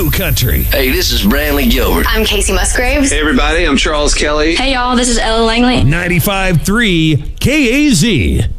New Country. Hey, this is Brantley Gilbert. I'm Casey Musgraves. Hey, everybody, I'm Charles Kelly. Hey, y'all, this is Ella Langley. 95.3 KAZ.